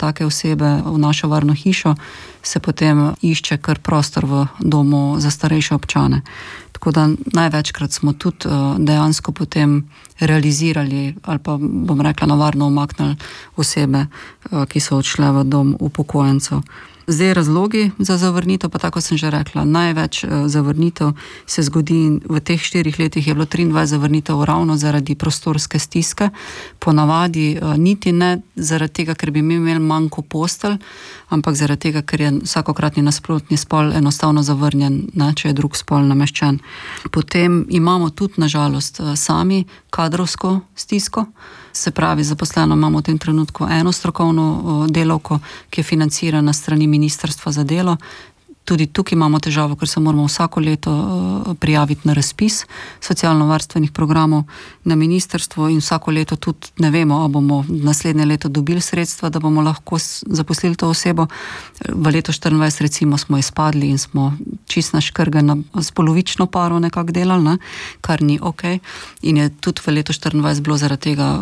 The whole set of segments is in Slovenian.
take osebe v našo varno hišo, se potem išče kar prostor v domu za starejše občane. Tako da največkrat smo tudi dejansko potem realizirali ali pa, bom rekla, na varno umaknili osebe, ki so odšle v dom upokojencev. Zdaj razlogi za zavrnitev, pa tako sem že rekla, največ zavrnitev se zgodi v teh 4 letih, je bilo 23 zavrnitev ravno zaradi prostorske stiske. Ponavadi niti ne zaradi tega, ker bi mi imeli manjko postelj, ampak zaradi tega, ker je vsakokratni nasprotni spol enostavno zavrnjen, ne, če je drug spol nameščen. Potem imamo tudi na žalost sami kadrovsko stisko, se pravi, zaposleno imamo v tem trenutku eno strokovno delavko, ki je financirana strani Ministrstva za delo. Tudi tukaj imamo težavo, ker se moramo vsako leto prijaviti na razpis socialno-varstvenih programov na ministrstvo in vsako leto tudi ne vemo, ali bomo naslednje leto dobili sredstva, da bomo lahko zaposlili to osebo. V leto 2024 recimo smo izpadli in smo čisto naškrgani s polovično paro nekako delali, ne? Kar ni ok. In je tudi v leto 2024 bilo zaradi tega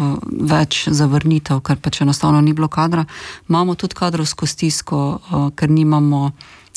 več zavrnitev, ker pač enostavno ni bilo kadra. Imamo tudi kadrovsko stisko, ker nimamo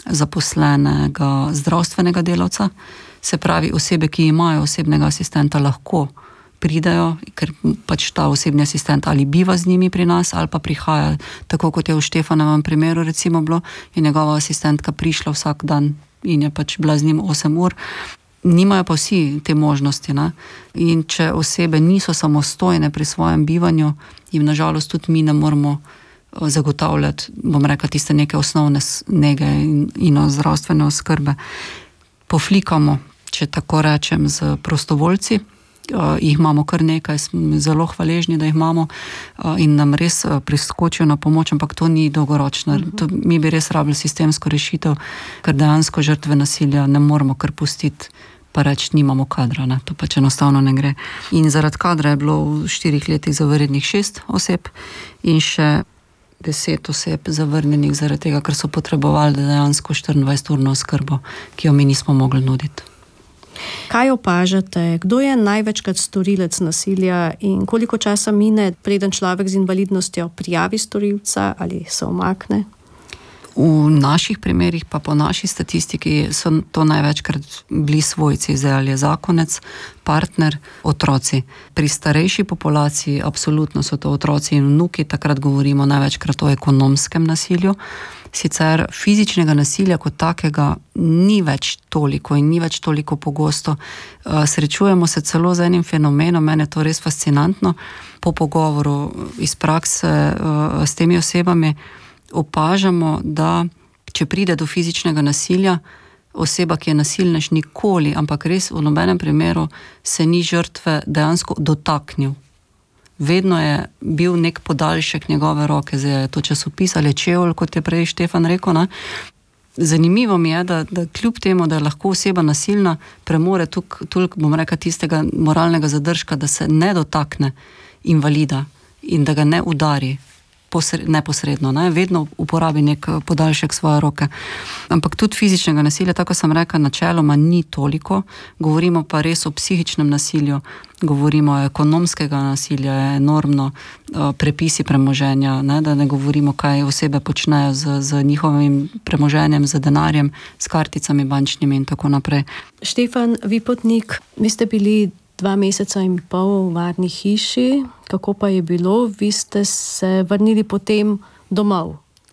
zaposlenega zdravstvenega delavca, se pravi osebe, ki imajo osebnega asistenta, lahko pridejo, ker pač ta osebni asistent ali biva z njimi pri nas, ali pa prihaja, tako kot je v Štefanovem primeru recimo bilo, je njegova asistentka prišla vsak dan in je pač bila z njim 8 ur. Nimajo pa vsi te možnosti, ne? In če osebe niso samostojne pri svojem bivanju, jim nažalost tudi mi ne moramo zagotavljati, bom rekla, tiste neke osnovne nege in zdravstvene oskrbe. Poflikamo, če tako rečem, z prostovoljci. Jih imamo kar nekaj, smo zelo hvaležni, da jih imamo in nam res priskočijo na pomoč, ampak to ni dolgoročno. Mi bi res rabili sistemsko rešitev, ker dejansko žrtve nasilja ne moramo kar pustiti pa reči, nimamo kadra, ne? To pač enostavno ne gre. In zaradi kadra je bilo v 4 letih zavrnjenih 6 oseb in še 10 oseb zavrnjenih zaradi tega, ker so potrebovali dejansko 24-urno oskrbo, ki jo mi nismo mogli nuditi. Kaj opažate? Kdo je največkrat storilec nasilja in koliko časa mine, preden človek z invalidnostjo prijavi storilca ali se umakne? V naših primerih, pa po naši statistiki, so to največkrat bili svojci, zdaj ali je zakonec, partner, otroci. Pri starejši populaciji absolutno so to otroci in vnuki, takrat govorimo največkrat o ekonomskem nasilju. Sicer fizičnega nasilja kot takega ni več toliko in ni več toliko pogosto. Srečujemo se celo z enim fenomenom, mene je to res fascinantno, po pogovoru iz prakse s temi osebami opažamo, da če pride do fizičnega nasilja, oseba, ki je nasilnež, nikoli, ampak res v nobenem primeru se ni žrtve dejansko dotaknil. Vedno je bil nek podaljšek njegove roke, zdaj je to časopis ali čevelj, kot je prej Štefan rekel, ne? Zanimivo mi je, da kljub temu, da je lahko oseba nasilna, premore toliko, bom rekla, tistega moralnega zadržka, da se ne dotakne invalida in da ga ne udari neposredno, ne? Vedno uporabi nek podaljšek svoje roke. Ampak tudi fizičnega nasilja, tako sem rekla, načeloma ni toliko, govorimo pa res o psihičnem nasilju, govorimo o ekonomskega nasilja, je enormno, prepisi premoženja, ne? Da ne govorimo, kaj osebe počnejo z njihovim premoženjem, z denarjem, s karticami bančnimi in tako naprej. Štefan Vipotnik, vi ste bili 2 meseca in pol v varni hiši. Kako pa je bilo? Vi ste se vrnili potem domov.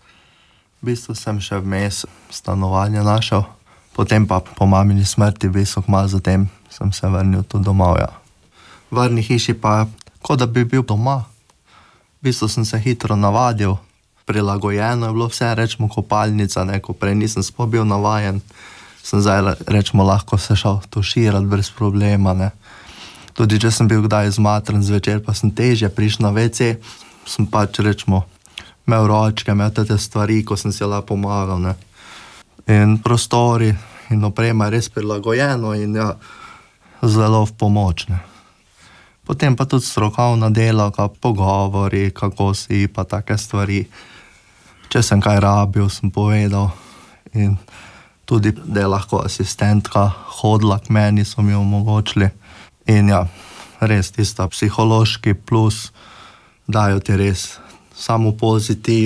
V bistvu sem še vmes stanovanje našel, potem pa po mamini smrti, kmalu zatem sem se vrnil tudi domov, ja. V varni hiši pa, kot da bi bil doma. V bistvu sem se hitro navadil, prilagojeno je bilo vse, rečemo kopalnica, ne, ko prej nisem sploh bil navajen, sem zdaj, rečemo, lahko se šel tuširati brez problema, ne. Tudi če sem bil kdaj zmatran zvečer, pa sem težje prišel na WC, sem pač, rečemo, imel ročke, imel te stvari, ko sem si lahko pomagal, ne. In prostori in oprema je res prilagojeno in ja, zelo v pomoč, ne. Potem pa tudi strokovna dela, pogovori, kako si, pa take stvari. Če sem kaj rabil, sem povedal. In tudi, da je lahko asistentka hodila k meni, so mi omogočili. In ja, res tista psihološki plus dajo ti res samo pozitiv.